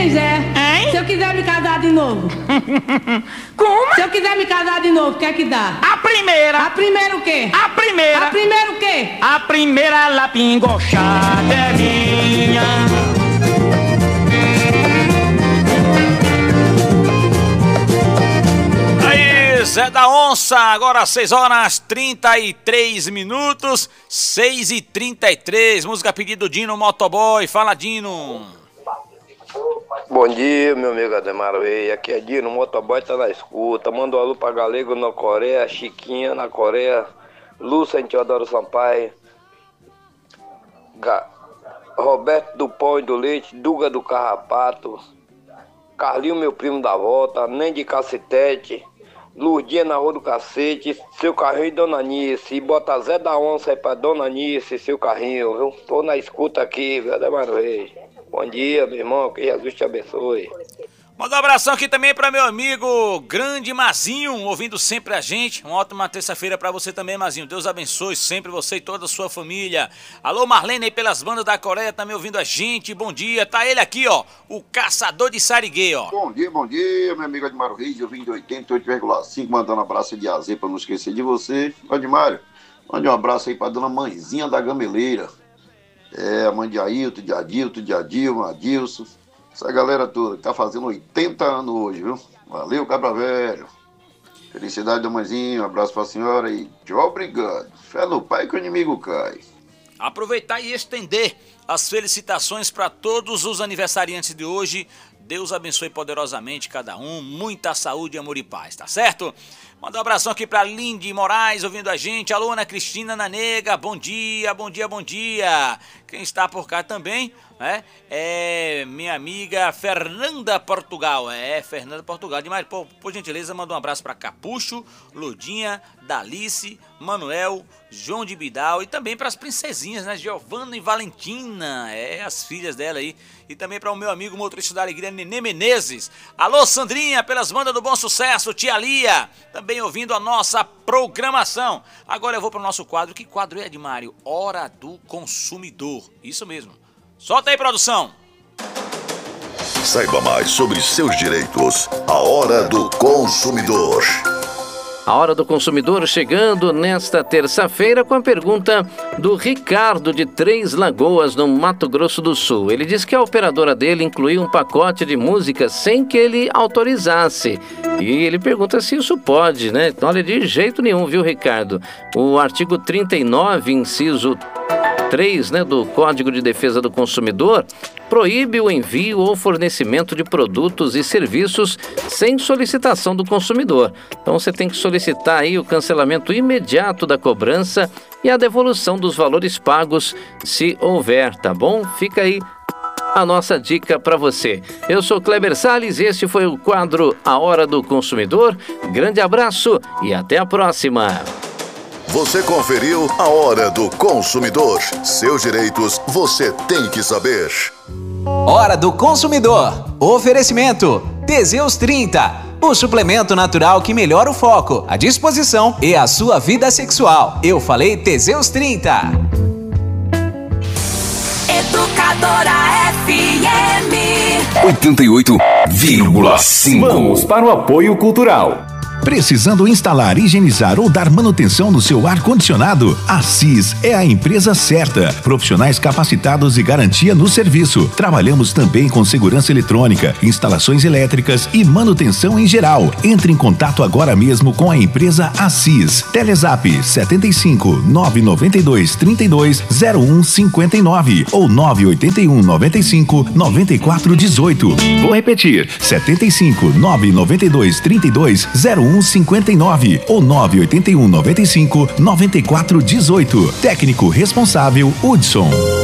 Quem é? Hein? Se eu quiser me casar de novo. Como? Se eu quiser me casar de novo, o que é que dá? A primeira. A primeira o quê? A primeira. A primeira o quê? A primeira lapingochada é minha. Aí, Zé da Onça, agora 6h33, 6h33, música pedido Dino Motoboy, fala Dino. Bom dia, meu amigo Ademar Rei, aqui é Dino, Motoboy tá na escuta, manda um alô pra Galego na Coreia, Chiquinha na Coreia, Lúcia em Teodoro Sampaio, Roberto do Pão e do Leite, Duga do Carrapato, Carlinho meu primo da volta, Nem de Cacetete, Lurdinha na Rua do Cacete, seu carrinho e Dona Nice, e bota Zé da Onça aí pra Dona Nice, seu carrinho, viu? Tô na escuta aqui, viu, Ademar Rei. Bom dia, meu irmão, que Jesus te abençoe. Manda um abração aqui também para meu amigo Grande Mazinho, ouvindo sempre a gente. Uma ótima terça-feira para você também, Mazinho. Deus abençoe sempre você e toda a sua família. Alô, Marlene aí pelas bandas da Coreia, também ouvindo a gente. Bom dia. Tá ele aqui, ó, o Caçador de Sariguê, ó. Bom dia, meu amigo Admário Reis. Eu vim de 88,5, mandando um abraço de AZ para não esquecer de você. Admário, mande um abraço aí para dona Mãezinha da Gameleira. A mãe de Ailton, de Adilton, de Adilma, Adilson. Essa galera toda que tá fazendo 80 anos hoje, viu? Valeu, cabra velho. Felicidade da mãezinha, um abraço pra senhora e tchau, obrigado. Fé no pai que o inimigo cai. Aproveitar e estender as felicitações para todos os aniversariantes de hoje. Deus abençoe poderosamente cada um, muita saúde, amor e paz, tá certo? Manda um abração aqui pra Lindy Moraes, ouvindo a gente. Alô, Ana Cristina Nanega, bom dia, bom dia, bom dia. Quem está por cá também, né, é minha amiga Fernanda Portugal. Fernanda Portugal. Demais, por gentileza, manda um abraço pra Capucho, Ludinha, Dalice, Manuel, João de Bidal e também pras princesinhas, né, Giovana e Valentina, as filhas dela aí. E também para o meu amigo motorista da alegria, Nenê Menezes. Alô, Sandrinha, pelas bandas do Bom Sucesso, Tia Lia, também ouvindo a nossa programação. Agora eu vou para o nosso quadro. Que quadro é, Admário? Hora do Consumidor. Isso mesmo. Solta aí, produção. Saiba mais sobre seus direitos. A Hora do Consumidor. A Hora do Consumidor chegando nesta terça-feira com a pergunta do Ricardo de Três Lagoas, no Mato Grosso do Sul. Ele diz que a operadora dele incluiu um pacote de música sem que ele autorizasse. E ele pergunta se isso pode, né? Olha, de jeito nenhum, viu, Ricardo? O artigo 39, inciso 3, né, do Código de Defesa do Consumidor, proíbe o envio ou fornecimento de produtos e serviços sem solicitação do consumidor. Então você tem que solicitar aí o cancelamento imediato da cobrança e a devolução dos valores pagos, se houver, tá bom? Fica aí a nossa dica para você. Eu sou Kleber Salles e esse foi o quadro A Hora do Consumidor. Grande abraço e até a próxima. Você conferiu A Hora do Consumidor. Seus direitos você tem que saber. Hora do Consumidor. Oferecimento Teseus 30, o suplemento natural que melhora o foco, a disposição e a sua vida sexual. Eu falei Teseus 30. Educadora FM 88,5. Vamos para o apoio cultural. Precisando instalar, higienizar ou dar manutenção no seu ar-condicionado? A CIS é a empresa certa. Profissionais capacitados e garantia no serviço. Trabalhamos também com segurança eletrônica, instalações elétricas e manutenção em geral. Entre em contato agora mesmo com a empresa ACIS. Telezap 75 992 32 01 59 ou 981 95 94 18. Vou repetir: 75 992 32 01 59 ou 981 95 94 18. Técnico responsável Hudson.